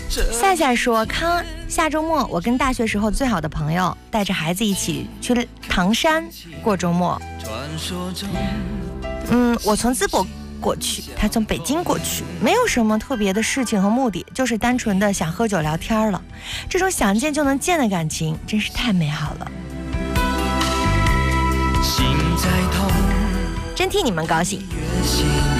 夏夏说，康，下周末我跟大学时候最好的朋友带着孩子一起去唐山过周末。我从淄博过去，他从北京过去，没有什么特别的事情和目的，就是单纯的想喝酒聊天了。这种想见就能见的感情真是太美好了，真替你们高兴。